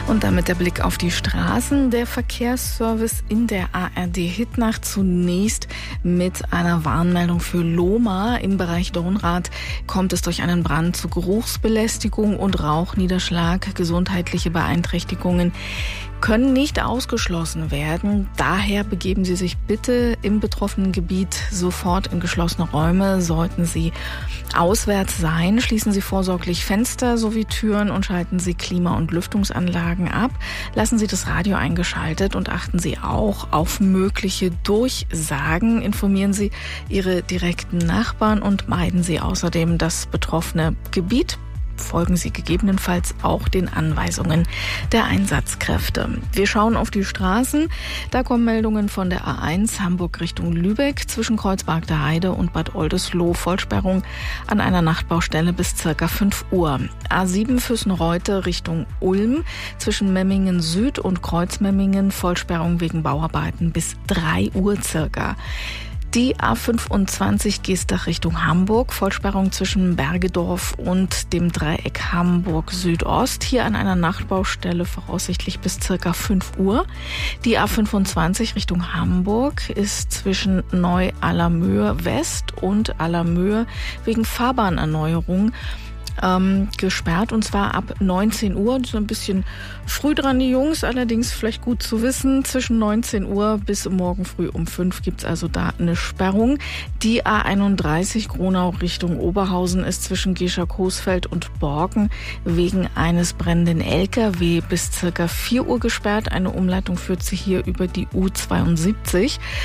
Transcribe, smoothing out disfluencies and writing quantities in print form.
Und damit der Blick auf die Straßen. Der Verkehrsservice in der ARD-Hitnacht zunächst mit einer Warnmeldung für Lohmar. Im Bereich Dornrad kommt es durch einen Brand zu Geruchsbelästigung und Rauchniederschlag. Gesundheitliche Beeinträchtigungen können nicht ausgeschlossen werden. Daher begeben Sie sich bitte im betroffenen Gebiet sofort in geschlossene Räume. Sollten Sie auswärts sein, schließen Sie vorsorglich Fenster sowie Türen und schalten Sie Klima- und Lüftungsanlagen ab. Lassen Sie das Radio eingeschaltet und achten Sie auch auf mögliche Durchsagen. Informieren Sie Ihre direkten Nachbarn und meiden Sie außerdem das betroffene Gebiet. Folgen Sie gegebenenfalls auch den Anweisungen der Einsatzkräfte. Wir schauen auf die Straßen. Da kommen Meldungen von der A1 Hamburg Richtung Lübeck zwischen Kreuzberg der Heide und Bad Oldesloe. Vollsperrung an einer Nachtbaustelle bis ca. 5 Uhr. A7 Füssenreute Richtung Ulm zwischen Memmingen Süd und Kreuzmemmingen. Vollsperrung wegen Bauarbeiten bis 3 Uhr circa. Die A25 Geestach Richtung Hamburg, Vollsperrung zwischen Bergedorf und dem Dreieck Hamburg Südost, hier an einer Nachtbaustelle voraussichtlich bis ca. 5 Uhr. Die A25 Richtung Hamburg ist zwischen Neu-Allermöhe West und Allermöhe wegen Fahrbahnerneuerung gesperrt, und zwar ab 19 Uhr. Das ist ein bisschen früh dran, die Jungs, allerdings vielleicht gut zu wissen. Zwischen 19 Uhr bis morgen früh um 5 gibt es also da eine Sperrung. Die A31 Gronau Richtung Oberhausen ist zwischen Gescher-Coesfeld und Borken wegen eines brennenden LKW bis ca. 4 Uhr gesperrt. Eine Umleitung führt sie hier über die U72.